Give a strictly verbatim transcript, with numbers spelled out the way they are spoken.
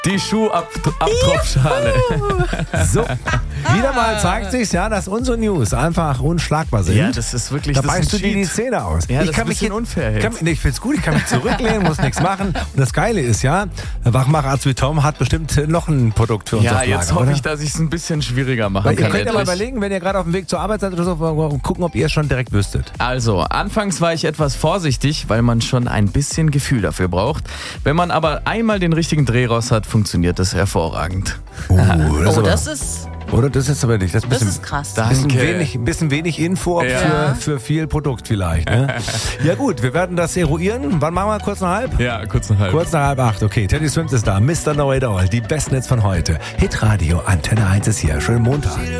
Die Schuhabtropfschale. So, wieder mal zeigt sich's, ja, dass unsere News einfach unschlagbar sind. Ja, das ist wirklich, Da das ist beißt du ein dir die Cheat. Zähne aus. Ja, das ich ist kann ein mich bisschen hier- unfair Kann, jetzt. nee, ich find's gut, ich kann mich zurücklehnen, muss nichts machen. Und das Geile ist ja, Wachmacherarzt wie Tom hat bestimmt noch ein Produkt für uns Ja, auf Lager, jetzt hoffe oder? ich, dass ich es ein bisschen schwieriger machen Weil ihr kann. könnt ja mal endlich. überlegen, wenn ihr gerade auf dem Weg zur Arbeit seid oder so, und gucken, ob ihr es schon direkt wüsstet. Also, anfangs war ich etwas vorsichtig, weil man schon ein bisschen Gefühl dafür braucht. Wenn man aber einmal den richtigen Dreh raus hat, funktioniert das hervorragend. Uh, das Oh, aber, das ist, oder? Das ist aber nicht. Das ist ein das bisschen, ist krass. Da- bisschen, Danke. wenig, ein bisschen wenig Info Ja. für, für viel Produkt vielleicht. Ne? Ja gut, wir werden das eruieren. Wann machen wir? Kurz nach halb? Ja, kurz nach halb. Kurz nach halb acht. Okay, Teddy Swims ist da. Mister Know It All. Die Besten Hits von heute. Hitradio Antenne eins ist hier. Schönen Montag.